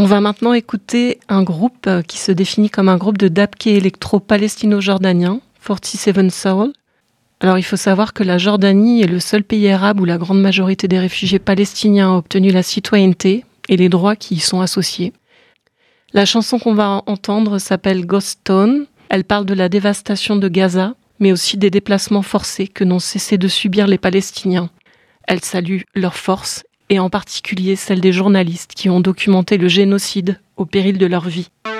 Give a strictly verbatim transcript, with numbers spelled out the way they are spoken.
On va maintenant écouter un groupe qui se définit comme un groupe de dabke électro-palestino-jordanien, forty-seven Soul. Alors il faut savoir que la Jordanie est le seul pays arabe où la grande majorité des réfugiés palestiniens a obtenu la citoyenneté et les droits qui y sont associés. La chanson qu'on va entendre s'appelle Ghost Town. Elle parle de la dévastation de Gaza, mais aussi des déplacements forcés que n'ont cessé de subir les Palestiniens. Elle salue leur force, et en particulier celle des journalistes qui ont documenté le génocide au péril de leur vie.